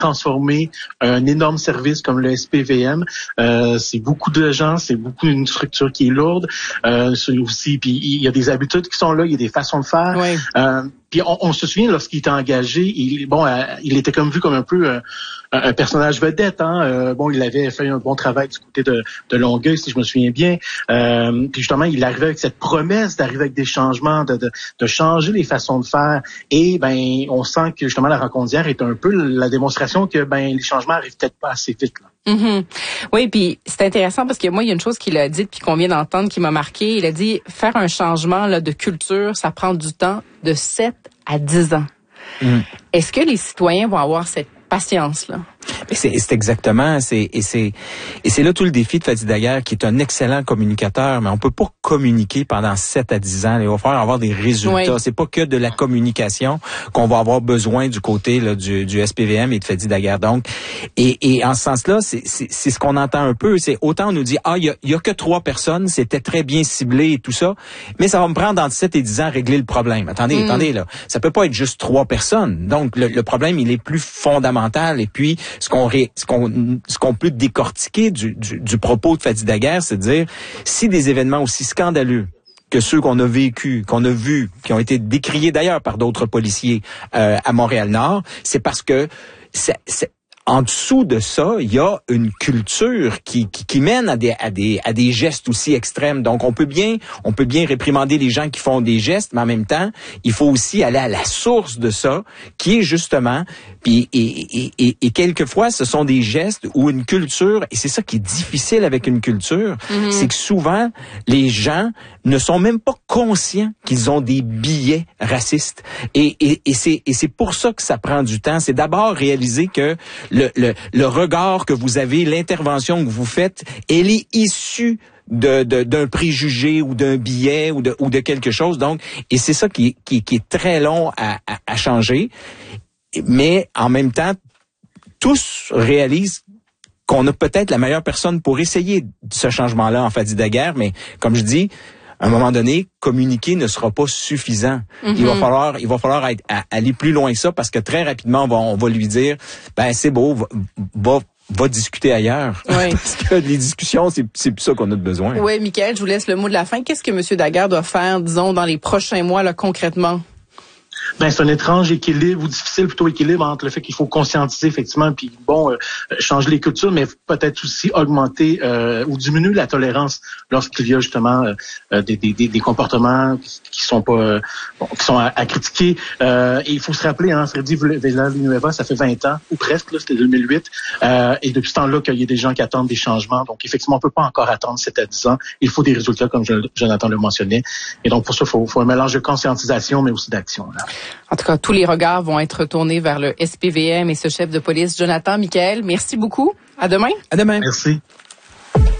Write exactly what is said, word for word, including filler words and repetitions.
transformer un énorme service comme le S P V M. Euh, c'est beaucoup de gens, c'est beaucoup une structure qui est lourde. Euh, c'est aussi, puis il y a des habitudes qui sont là, il y a des façons de faire. Oui. Euh, puis on, on se souvient lorsqu'il était engagé, il, bon, euh, il était comme vu comme un peu euh, un personnage vedette. Hein. Euh, bon, il avait fait un bon travail du côté de, de Longueuil, si je me souviens bien. Euh, puis justement, il arrivait avec cette promesse d'arriver avec des changements, de, de, de changer les façons de faire. Et ben, on sent que justement la rencontre d'hier est un peu la démonstration que ben les changements arrivent peut-être pas assez vite. Là. Mm-hmm. Oui, puis c'est intéressant parce que moi, il y a une chose qu'il a dite puis qu'on vient d'entendre qui m'a marqué. Il a dit faire un changement là de culture, ça prend du temps de sept à dix ans. Mm. Est-ce que les citoyens vont avoir cette patience-là? Mais c'est, c'est exactement, c'est, et c'est, et c'est là tout le défi de Fadi Daguerre, qui est un excellent communicateur, mais on peut pas communiquer pendant sept à dix ans. Il va falloir avoir des résultats. Oui. C'est pas que de la communication qu'on va avoir besoin du côté là, du, du S P V M et de Fadi Daguerre. Donc, et, et en ce sens-là, c'est, c'est, c'est ce qu'on entend un peu. C'est autant on nous dit, ah, il y a, y a que trois personnes, c'était très bien ciblé et tout ça, mais ça va me prendre entre sept et dix ans à régler le problème. Attendez, mm. attendez, là. Ça peut pas être juste trois personnes. Donc, le, le problème, il est plus fondamental. Et puis, ce qu'on ré, ce qu'on ce qu'on peut décortiquer du, du, du propos de Fadi Daguerre, c'est de dire si des événements aussi scandaleux que ceux qu'on a vécus, qu'on a vus, qui ont été décriés d'ailleurs par d'autres policiers euh, à Montréal-Nord, c'est parce que c'est, c'est en dessous de ça, il y a une culture qui, qui, qui mène à des, à des, à des gestes aussi extrêmes. Donc, on peut bien, on peut bien réprimander les gens qui font des gestes, mais en même temps, il faut aussi aller à la source de ça, qui est justement, puis, et, et, et, et quelquefois, ce sont des gestes ou une culture, et c'est ça qui est difficile avec une culture, mm-hmm. c'est que souvent, les gens ne sont même pas conscients qu'ils ont des billets racistes. Et, et, et c'est, et c'est pour ça que ça prend du temps. C'est d'abord réaliser que Le, le, le regard que vous avez, l'intervention que vous faites, elle est issue de, de, d'un préjugé ou d'un billet ou de, ou de quelque chose. Donc, et c'est ça qui, qui, qui est très long à, à, à changer. Mais en même temps, tous réalisent qu'on a peut-être la meilleure personne pour essayer ce changement-là en Fadi Daguerre. Mais comme je dis, à un moment donné, communiquer ne sera pas suffisant. Mm-hmm. Il va falloir, il va falloir être, à, aller plus loin que ça parce que très rapidement, on va, on va lui dire, ben c'est beau, va, va, va discuter ailleurs. Oui. Parce que les discussions, c'est, c'est plus ça qu'on a de besoin. Oui, Michael, je vous laisse le mot de la fin. Qu'est-ce que M. Daguerre doit faire, disons, dans les prochains mois, là, concrètement? Ben c'est un étrange équilibre ou difficile plutôt équilibre entre le fait qu'il faut conscientiser effectivement puis bon euh, changer les cultures mais peut-être aussi augmenter euh, ou diminuer la tolérance lorsqu'il y a justement euh, des, des, des comportements qui sont pas euh, bon, qui sont à, à critiquer euh, et il faut se rappeler hein Freddy Villanueva ça fait vingt ans ou presque là c'était deux mille huit euh, et depuis ce temps-là qu'il y a des gens qui attendent des changements donc effectivement on peut pas encore attendre sept à dix ans il faut des résultats comme Jonathan le mentionnait et donc pour ça il faut, faut un mélange de conscientisation mais aussi d'action là. En tout cas, tous les regards vont être tournés vers le S P V M et ce chef de police, Jonathan. Michael, merci beaucoup. À demain. À demain. Merci.